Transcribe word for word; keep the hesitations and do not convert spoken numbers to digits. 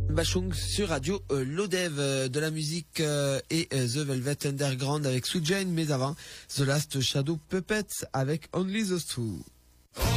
Bachung sur radio euh, Lodev euh, de la musique euh, et euh, The Velvet Underground avec Sweet Jane, mais avant The Last Shadow Puppets avec Only Those Two.